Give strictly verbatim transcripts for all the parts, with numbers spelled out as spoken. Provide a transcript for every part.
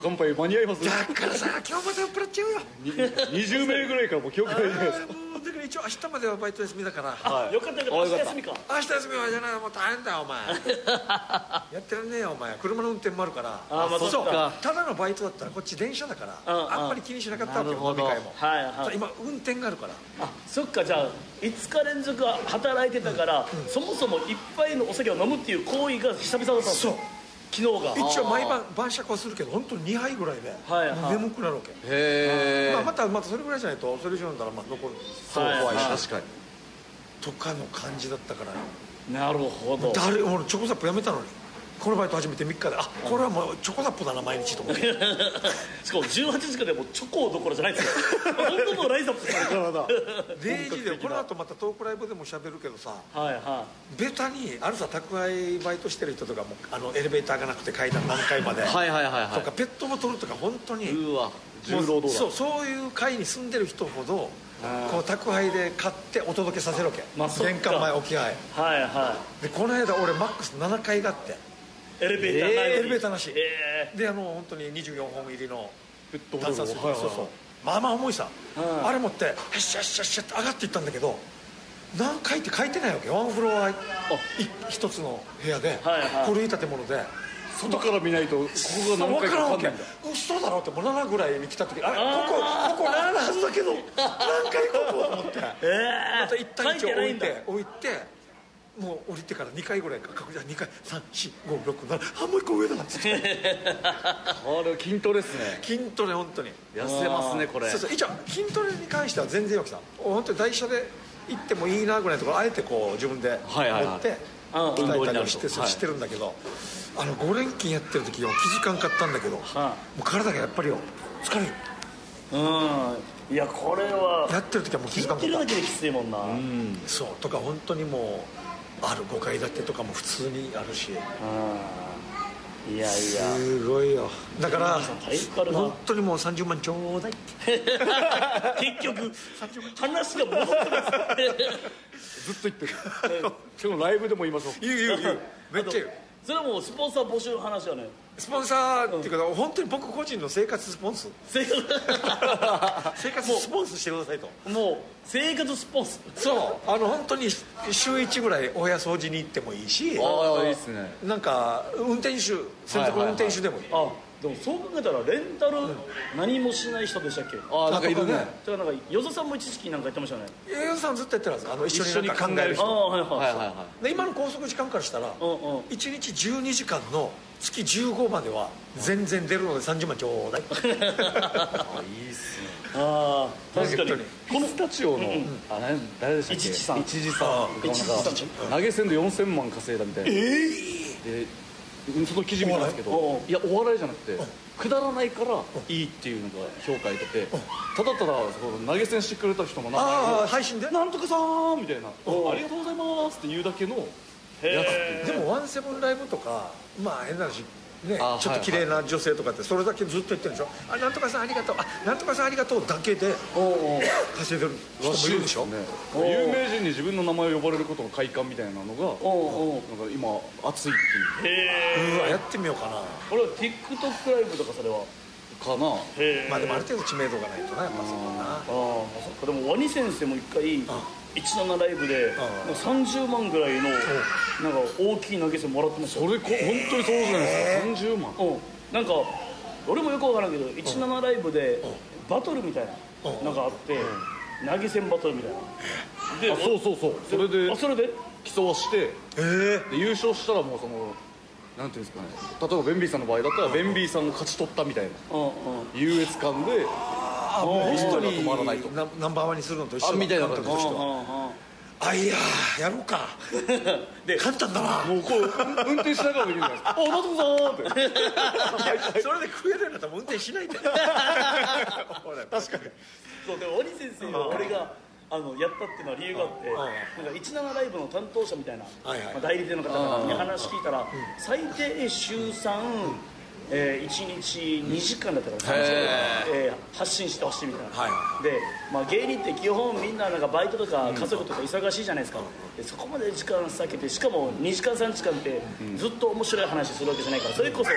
乾杯間に合います？ だからさ、今日まで酔っ払っちゃうよ。 にじゅうめいぐらいからもう記憶ないじゃないですか。 もうだから一応明日まではバイト休みだから。 あ、よかったよかった。明日休みか。 明日休みはじゃない、もう大変だよお前。やってらんねえよお前。車の運転もあるから。 あ、まあ、そうか。 ただのバイトだったらこっち電車だから、あんまり気にしなかったわけよ、飲み会も。 はいはい。 今運転があるから。 あ、そっか。じゃあいつか連続働いてたから、そもそもいっぱいのお酒を飲むっていう行為が久々だったんですよ。昨日が一応毎晩晩酌はするけど本当ににはいぐらいで眠くなるわけ。 へえ。 まあまたまたそれぐらいじゃないとそれ以上飲んだらまあ残る。そう怖いし。 確かに。 とかの感じだったから。 なるほど。 誰俺チョコザップやめたのに。このバイト始めてみっかで、あ、これはもうチョコザップだな毎日と思って。 しかもじゅうはちじかんでもうチョコどころじゃないですよ。本当もうライズアップですから。 れいじでこの後またトークライブでも喋るけどさ、 はいはい、 ベタにあるさ、宅配バイトしてる人とかもあのエレベーターがなくて階段何階まではいはいはいはいとかペットボトルとか本当にうわ重労働だ。 そうそういう階に住んでる人ほどこう宅配で買ってお届けさせるわけ、まあ、玄関前置き配はいはい。 でこの間俺マックスななかいがあってエレベーターない、 エレベーターなし、 えー、 であの本当ににじゅうよんほん入りのペットボトル炭酸水、はいはいはい、そうそう、まあまあ重いさ、うん、あれ持ってへっしゃへっしゃへっしゃって上がっていったんだけど何階って書いてないわけ。ワンフロア一つの部屋で、はいはい、古い建物で外から見ないとここが何階か分かんないんだ。 嘘だろってもうななぐらいに来た時あれここここななのはずだけど何階ここと思って、えー、また一旦一応置いて置いてもう降りてからにかいぐらいか確認にかいさんしごろくななあもう一個上だっつってこれ筋トレっすね。 筋トレ本当に痩せますねこれ。 そうそう一応筋トレに関しては全然よくさ本当に台車で行ってもいいなぐらいのところあえてこう自分で持って鍛えたりしてしてるんだけど、あのご連勤やってる時は気づかんかったんだけど、もう体がやっぱりよ疲れる。 うん、いやこれはやってる時はもう気づかんかった。 聞いてるだけできついもんな。 うん、そうとか本当にもうあるごかい建てとかも普通にあるし、 いやいやすごいよ。だから本当にもうさんじゅうまんちょうだいって結局話が戻ってますずっと言ってる今日ライブでも言いましょう。 言う言う言うめっちゃ言う。 それはもうスポンサー募集の話はね。 スポンサーっていうか、うん、本当に僕個人の生活スポンス生活生活スポンスしてくださいと。 もう生活スポンスそうあの本当に週いちぐらいお部屋掃除に行ってもいいし、 ああいいっすね。 なんか運転手専属の運転手でもいい、はいはいはい、 あでもそう考えたらレンタル何もしない人でしたっけ。 ああなんかいるね。 だからなんか与座さんも一時期なんかやってましたね。 与座さんずっとやってるんです。あの一緒になんか考える人。 ああはいはいはいはい。 で今の拘束時間からしたらいちにちじゅうにじかんの月じゅうごまでは全然出るのでさんじゅうまんちょうだいあいいっすね。 ああ確かにピスタチオの、うん、あ誰でしたっけ。 一時さん一時さん投げ銭でよんせんまん稼いだみたいな。ええー、でその記事見たんですけど、いやお笑いじゃなくてくだらないからいいっていうのが評価得てて、ただただ投げ銭してくれた人の名前を配信でなんとかさーんみたいなありがとうございますって言うだけのやつ。でもワンセブンライブとかまあ変な話ね、ちょっと綺麗な女性とかってそれだけずっと言ってるんでしょ。あなんとかさんありがとう、あなんとかさんありがとうだけで稼いでる人もいるでしょ。 ね、有名人に自分の名前を呼ばれることの快感みたいなのがなんか今熱いっていう。 へえ。うわやってみようかな。 これは TikTok ライブとかそれはかな。 へえ。まあでもある程度知名度がないとなやっぱそうだな。ああそっか。でもワニ先生も一回じゅうななライブでもうさんじゅうまんぐらいのなんか大きい投げ銭もらってましたよ。 それ本当にそうじゃないですか。さんじゅうまん。 うんなんか俺もよくわからんけどじゅうななライブでバトルみたいななんかあって投げ銭バトルみたいなで、あそうそうそうそれであそれで競わしてで優勝したらもうそのなんていうんですかね、例えばベンビーさんの場合だったらベンビーさんが勝ち取ったみたいな優越感であもう一人止まらないとナンバーワンにするのと一緒みたいな感じであいややろうかで簡単だな。 もうこう運転しながらできるじゃないですか。あなんとかさーってそれで食えるようになったら運転しないで確かに。 そうでも鬼先生は俺があのやったっていうのは理由があってなんかじゅうななライブの担当者みたいな、はいはいまあ、代理店の方々に話聞いたら最低週さん、えー、いちにちにじかんだったからさんじかん、えー、発信してほしいみたいな、はい、で、まあ、芸人って基本みんななんかバイトとか家族とか忙しいじゃないですか、うん、でそこまで時間割けてしかもにじかんさんじかんってずっと面白い話するわけじゃないからそれこそ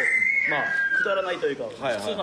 まあくだらないというか、普通の